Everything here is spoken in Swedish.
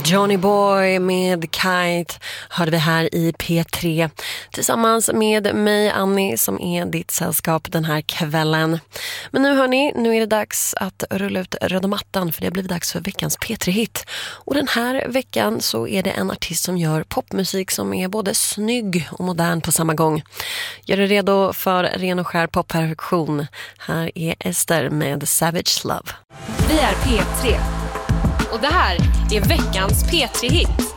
Johnny Boy med Kite hörde vi här i P3 tillsammans med mig, Annie, som är ditt sällskap den här kvällen. Men nu hörni, nu är det dags att rulla ut röda mattan, för det har blivit dags för veckans P3-hit. Och den här veckan så är det en artist som gör popmusik som är både snygg och modern på samma gång. Gör dig redo för ren och skär popperfektion. Här är Ester med Savage Love. Vi är P3. Och det här är veckans P3-hit.